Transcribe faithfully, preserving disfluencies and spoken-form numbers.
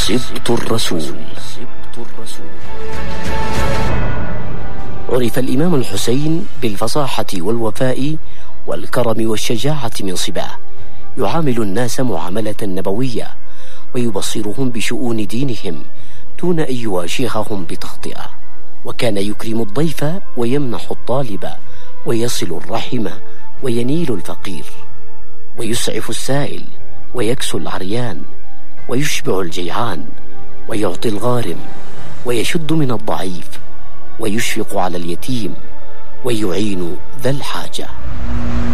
سبط الرسول. عرف الإمام الحسين بالفصاحة والوفاء والكرم والشجاعة من صباه، يعامل الناس معاملة نبوية ويبصرهم بشؤون دينهم دون أن يواجههم بتخطئة، وكان يكرم الضيف ويمنح الطالب ويصل الرحم وينيل الفقير، ويسعف السائل ويكسو العريان، ويشبع الجيعان ويعطي الغارم، ويشد من الضعيف ويشفق على اليتيم ويعين ذا الحاجة.